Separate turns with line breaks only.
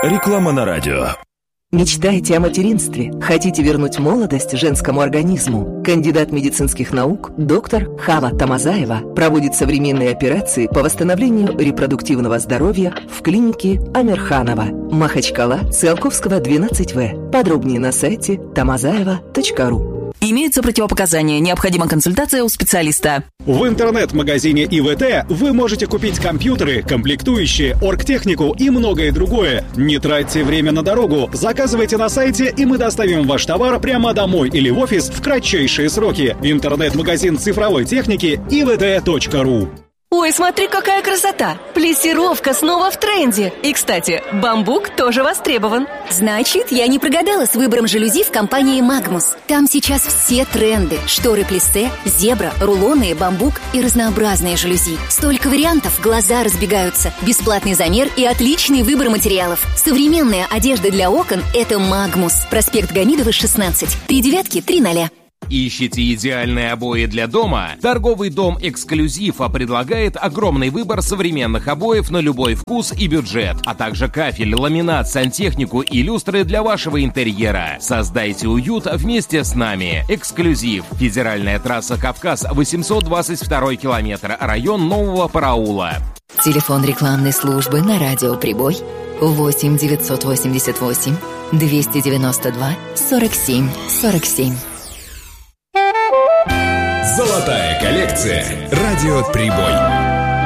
Реклама на радио.
Мечтаете о материнстве? Хотите вернуть молодость женскому организму? Кандидат медицинских наук доктор Хава Тамазаева проводит современные операции по восстановлению репродуктивного здоровья в клинике Амирханова, Махачкала, Циолковского, 12В. Подробнее на сайте tamazaeva.ru.
Имеются противопоказания. Необходима консультация у специалиста.
В интернет-магазине ИВТ вы можете купить компьютеры, комплектующие, оргтехнику и многое другое. Не тратьте время на дорогу. Заказывайте на сайте, и мы доставим ваш товар прямо домой или в офис в кратчайшие сроки. Интернет-магазин цифровой техники ivt.ru.
Ой, смотри, какая красота! Плессировка снова в тренде. И, кстати, бамбук тоже востребован.
Значит, я не прогадала с выбором жалюзи в компании «Магмус». Там сейчас все тренды. Шторы плиссе, зебра, рулонные, бамбук и разнообразные жалюзи. Столько вариантов, глаза разбегаются. Бесплатный замер и отличный выбор материалов. Современная одежда для окон – это «Магмус». Проспект Гамидова, 16. 39-00.
Ищете идеальные обои для дома? Торговый дом «Эксклюзив» предлагает огромный выбор современных обоев на любой вкус и бюджет, а также кафель, ламинат, сантехнику и люстры для вашего интерьера. Создайте уют вместе с нами. «Эксклюзив». Федеральная трасса «Кавказ», 822 километр, район Нового Параула.
Телефон рекламной службы на радио «Прибой» 8 988 292 47 47.
Золотая коллекция. Радио «Прибой».